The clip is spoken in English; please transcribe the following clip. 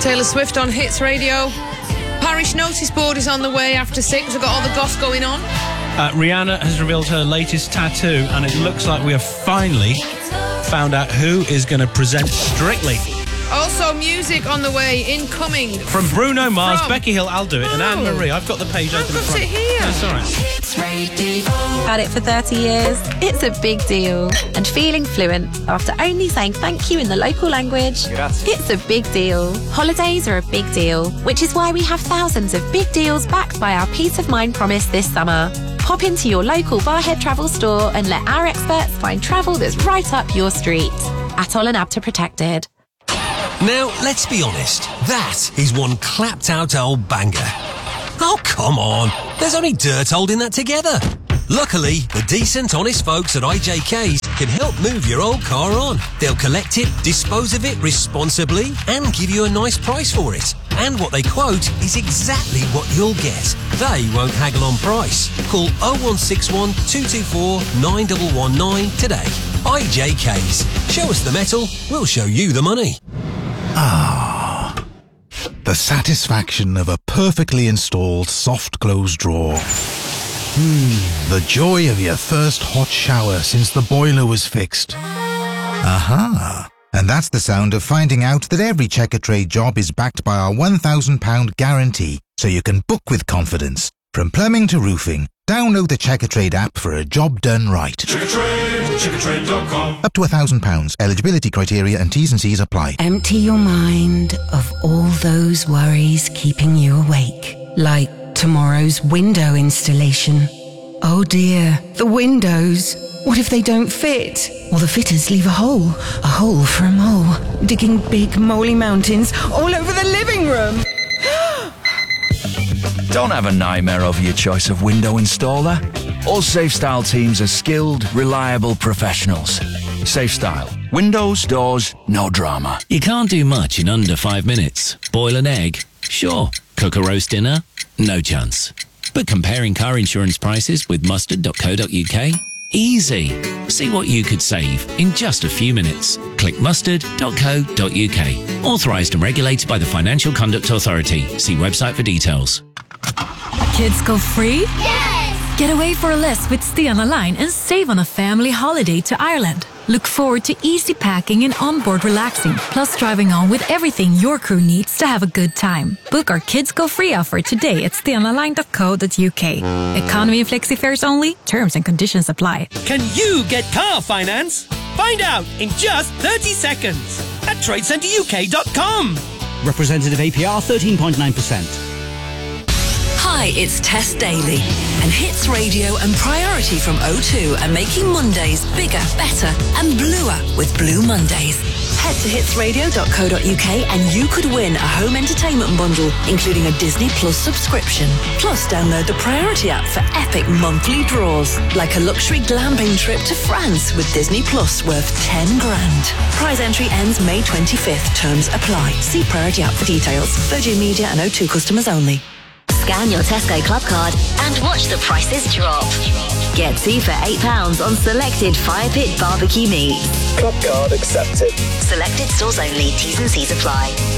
Taylor Swift on Hits Radio. Parish notice board is on the way after 6. We've got all the goss going on. Rihanna has revealed her latest tattoo, and it looks like we have finally found out who is going to present Strictly. Also, music on the way, incoming. From Bruno Mars, Becky Hill, I'll do it, and Anne-Marie. I've got the page open in front. I've got it here. That's all right. Had it for 30 years. It's a big deal. And feeling fluent after only saying thank you in the local language. Grazie. It's a big deal. Holidays are a big deal, which is why we have thousands of big deals backed by our Peace of Mind promise this summer. Pop into your local Barhead travel store and let our experts find travel that's right up your street. Atoll and ABTA protected. Now, let's be honest. That is one clapped-out old banger. Oh, come on. There's only dirt holding that together. Luckily, the decent, honest folks at IJK's can help move your old car on. They'll collect it, dispose of it responsibly, and give you a nice price for it. And what they quote is exactly what you'll get. They won't haggle on price. Call 0161 224 9119 today. IJK's. Show us the metal, we'll show you the money. Ah, the satisfaction of a perfectly installed soft close drawer. The joy of your first hot shower since the boiler was fixed. Aha! And that's the sound of finding out that every Checkatrade job is backed by our £1,000 guarantee, so you can book with confidence. From plumbing to roofing, download the Checkatrade app for a job done right. Checkatrade.com. Up to £1,000. Eligibility criteria and T's and C's apply. Empty your mind of all those worries keeping you awake. Like tomorrow's window installation. Oh dear, the windows. What if they don't fit? Or the fitters leave a hole for a mole, digging big moly mountains all over the living room. Don't have a nightmare over your choice of window installer. All SafeStyle teams are skilled, reliable professionals. SafeStyle. Windows, doors, no drama. You can't do much in under 5 minutes. Boil an egg? Sure. Cook a roast dinner? No chance. But comparing car insurance prices with mustard.co.uk? Easy. See what you could save in just a few minutes. Click mustard.co.uk. Authorised and regulated by the Financial Conduct Authority. See website for details. Kids go free? Yes! Get away for a less with Stena Line and save on a family holiday to Ireland. Look forward to easy packing and onboard relaxing, plus driving on with everything your crew needs to have a good time. Book our Kids Go Free offer today at stenaline.co.uk. Economy and flexi fares only. Terms and conditions apply. Can you get car finance? Find out in just 30 seconds at tradecenteruk.com. Representative APR 13.9%. Hi, it's Tess Daly, and Hits Radio and Priority from O2 are making Mondays bigger, better and bluer with Blue Mondays. Head to hitsradio.co.uk and you could win a home entertainment bundle, including a Disney Plus subscription. Plus, download the Priority app for epic monthly draws, like a luxury glamping trip to France with Disney Plus worth 10 grand. Prize entry ends May 25th. Terms apply. See Priority app for details. Virgin Media and O2 customers only. Scan your Tesco Club card and watch the prices drop. Get 2 for £8 on selected Fire Pit barbecue meats. Club card accepted. Selected stores only. T's and C's apply.